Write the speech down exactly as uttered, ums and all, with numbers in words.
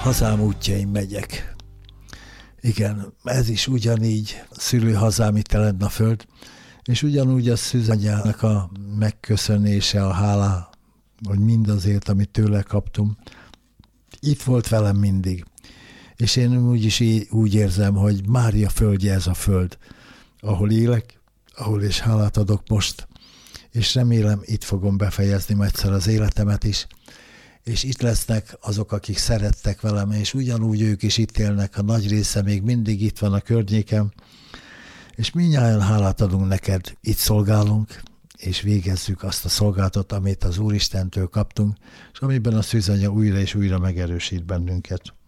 Hazám útjain megyek. Igen, ez is ugyanígy szülőhazám itt a föld, és ugyanúgy a szűzanyának a megköszönése, a hála, hogy mindazért, amit tőle kaptunk, itt volt velem mindig. És én úgyis úgy érzem, hogy Mária földje ez a föld, ahol élek, ahol is hálát adok most, és remélem itt fogom befejezni egyszer az életemet is, és itt lesznek azok, akik szerettek velem, és ugyanúgy ők is itt élnek, a nagy része még mindig itt van a környéken, és mindnyájan hálát adunk neked, itt szolgálunk, és végezzük azt a szolgálatot, amit az Úristentől kaptunk, és amiben a szűzanya újra és újra megerősít bennünket.